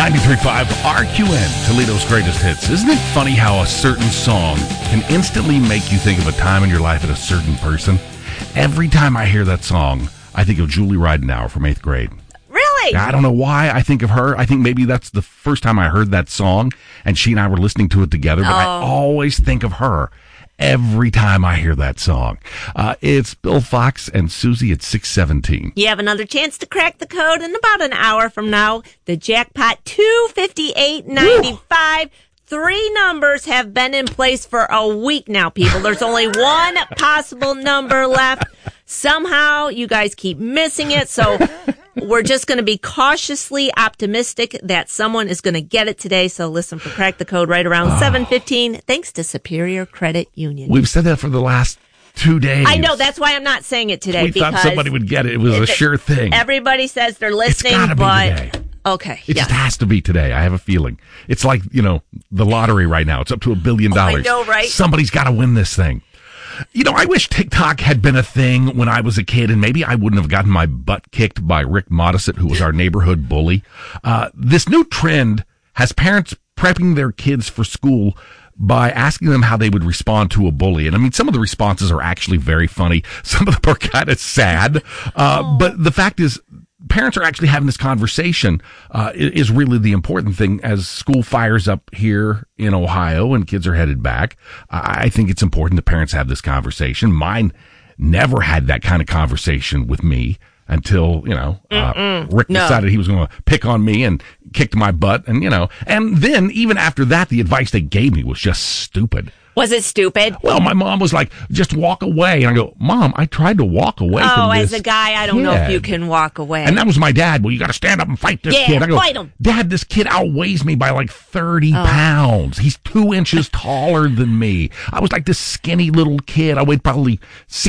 93.5 RQN, Toledo's greatest hits. Isn't it funny how a certain song can instantly make you think of a time in your life and a certain person? Every time I hear that song, I think of Julie Ridenauer from 8th grade. Really? I don't know why I think of her. I think maybe that's the first time I heard that song, and she and I were listening to it together, but I always think of her every time I hear that song. It's Bill Fox and Susie at 6:17. You have another chance to crack the code in about an hour from now. The jackpot, $258.95. 3 numbers have been in place for a week now, people. There's only one possible number left. Somehow, you guys keep missing it, so we're just going to be cautiously optimistic that someone is going to get it today. So listen for Crack the Code right around 7:15, thanks to Superior Credit Union. We've said that for the last 2 days. I know, that's why I'm not saying it today. We thought somebody would get it. It was a sure thing. Everybody says they're listening, it's gotta be today. Okay. It just has to be today. I have a feeling. It's like, the lottery right now. It's up to $1 billion. I know, right? Somebody's got to win this thing. I wish TikTok had been a thing when I was a kid, and maybe I wouldn't have gotten my butt kicked by Rick Modisett, who was our neighborhood bully. This new trend has parents prepping their kids for school by asking them how they would respond to a bully. And I mean, some of the responses are actually very funny. Some of them are kind of sad. But the fact is, parents are actually having this conversation is really the important thing as school fires up here in Ohio and kids are headed back. I think it's important that parents have this conversation. Mine never had that kind of conversation with me until, Rick decided he was going to pick on me and kicked my butt. And, and then even after that, the advice they gave me was just stupid. Was it stupid? Well, my mom was like, just walk away. And I go, Mom, I tried to walk away from this. Oh, as a guy, I don't know if you can walk away. And that was my dad. Well, you got to stand up and fight this kid. I go, fight him. Dad, this kid outweighs me by like 30 pounds. He's 2 inches taller than me. I was like this skinny little kid. I weighed probably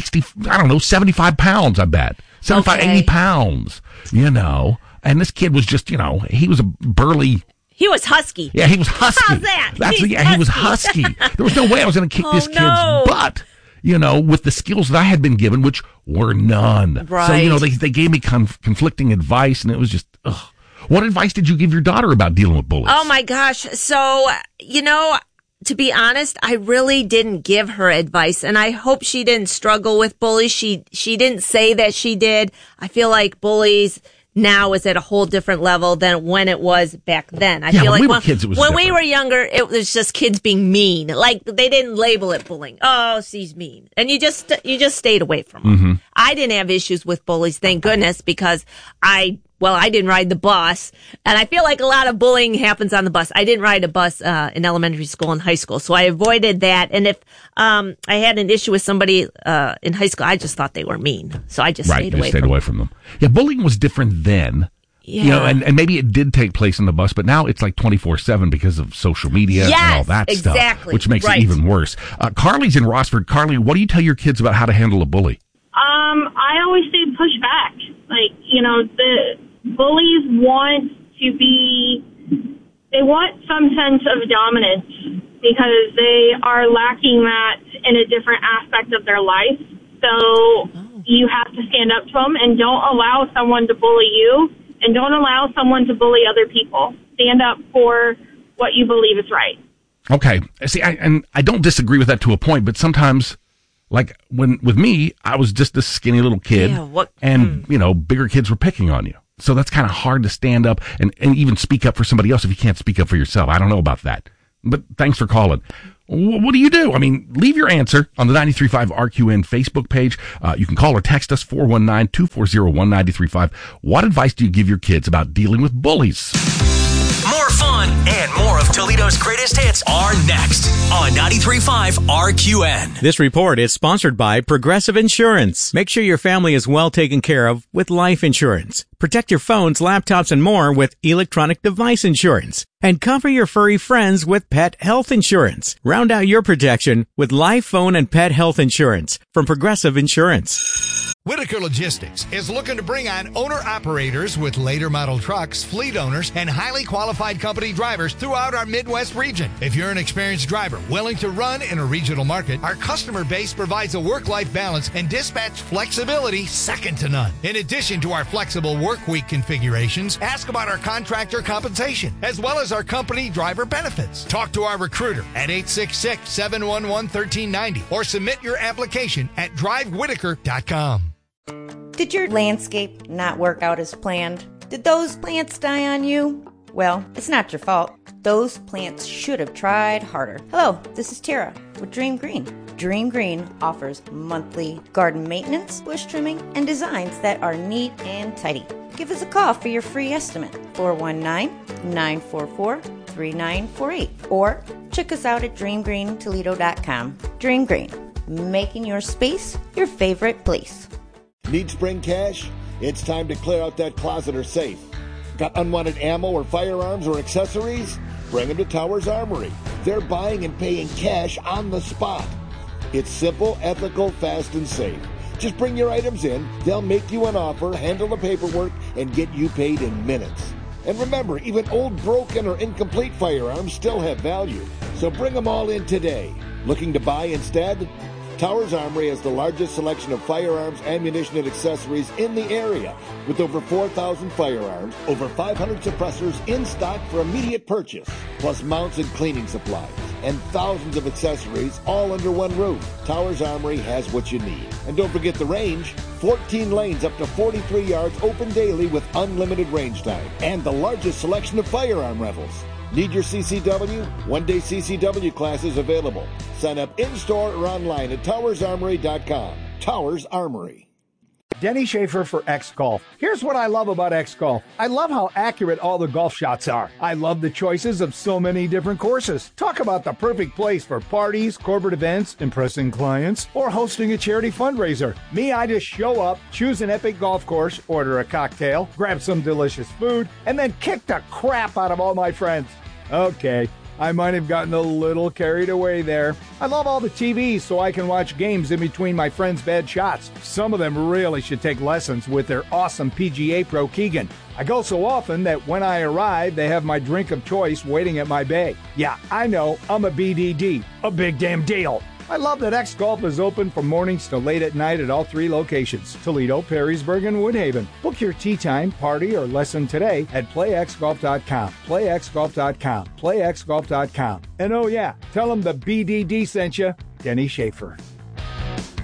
75 pounds, I bet. 80 pounds, And this kid was just, he was a burly... He was husky. Yeah, he was husky. How's that? He was husky. There was no way I was going to kick this kid's butt, with the skills that I had been given, which were none. Right. So, they gave me conflicting advice, and it was just, ugh. What advice did you give your daughter about dealing with bullies? Oh, my gosh. So, to be honest, I really didn't give her advice, and I hope she didn't struggle with bullies. She didn't say that she did. I feel like bullies now is at a whole different level than when it was back then. I feel like we were kids, it was when different. we were younger, it was just kids being mean. Like they didn't label it bullying. Oh, she's mean, and you just stayed away from them. Mm-hmm. I didn't have issues with bullies, thank goodness, because I didn't ride the bus, and I feel like a lot of bullying happens on the bus. I didn't ride a bus in elementary school and high school, so I avoided that. And if I had an issue with somebody in high school, I just thought they were mean, so I just stayed away from them. Yeah, bullying was different then. Yeah. And maybe it did take place on the bus, but now it's like 24/7 because of social media and all that stuff, which makes it even worse. Carly's in Rossford. Carly, what do you tell your kids about how to handle a bully? I always say push back. Like, the bullies they want some sense of dominance because they are lacking that in a different aspect of their life. So you have to stand up to them and don't allow someone to bully you and don't allow someone to bully other people. Stand up for what you believe is right. Okay. See, I don't disagree with that to a point, but sometimes, like with me, I was just this skinny little kid and, bigger kids were picking on you. So that's kind of hard to stand up and even speak up for somebody else if you can't speak up for yourself. I don't know about that. But thanks for calling. What do you do? I mean, leave your answer on the 93.5 RQN Facebook page. You can call or text us 419-240-1935. What advice do you give your kids about dealing with bullies? More fun and more of Toledo's greatest hits are next on 93.5 RQN. This report is sponsored by Progressive Insurance. Make sure your family is well taken care of with life insurance. Protect your phones, laptops, and more with electronic device insurance. And cover your furry friends with pet health insurance. Round out your protection with life, phone, and pet health insurance from Progressive Insurance. Whitaker Logistics is looking to bring on owner-operators with later model trucks, fleet owners, and highly qualified company drivers throughout our Midwest region. If you're an experienced driver willing to run in a regional market, our customer base provides a work-life balance and dispatch flexibility second to none. In addition to our flexible work week configurations, ask about our contractor compensation, as well as our company driver benefits. Talk to our recruiter at 866-711-1390 or submit your application at drivewhitaker.com. Did your landscape not work out as planned? Did those plants die on you? Well, it's not your fault. Those plants should have tried harder. Hello, this is Tara with Dream Green. Dream Green offers monthly garden maintenance, bush trimming, and designs that are neat and tidy. Give us a call for your free estimate, 419-944-3948, or check us out at dreamgreentoledo.com. Dream Green, making your space your favorite place. Need spring cash? It's time to clear out that closet or safe. Got unwanted ammo or firearms or accessories? Bring them to Towers Armory. They're buying and paying cash on the spot. It's simple, ethical, fast, and safe. Just bring your items in, they'll make you an offer, handle the paperwork, and get you paid in minutes. And remember, even old, broken, or incomplete firearms still have value. So bring them all in today. Looking to buy instead? Towers Armory has the largest selection of firearms, ammunition, and accessories in the area, with over 4,000 firearms, over 500 suppressors in stock for immediate purchase, plus mounts and cleaning supplies, and thousands of accessories all under one roof. Towers Armory has what you need. And don't forget the range. 14 lanes up to 43 yards open daily with unlimited range time, and the largest selection of firearm rentals. Need your CCW? One-day CCW classes available. Sign up in-store or online at towersarmory.com. Towers Armory. Denny Schaefer for X-Golf. Here's what I love about X-Golf. I love how accurate all the golf shots are. I love the choices of so many different courses. Talk about the perfect place for parties, corporate events, impressing clients, or hosting a charity fundraiser. Me, I just show up, choose an epic golf course, order a cocktail, grab some delicious food, and then kick the crap out of all my friends. Okay, I might have gotten a little carried away there. I love all the TVs so I can watch games in between my friends' bad shots. Some of them really should take lessons with their awesome PGA Pro Keegan. I go so often that when I arrive, they have my drink of choice waiting at my bay. Yeah, I know, I'm a BDD, a big damn deal. I love that X-Golf is open from mornings to late at night at all 3 locations, Toledo, Perrysburg, and Woodhaven. Book your tee time, party, or lesson today at playxgolf.com. Playxgolf.com. Playxgolf.com. And oh yeah, tell them the BDD sent you, Denny Schaefer.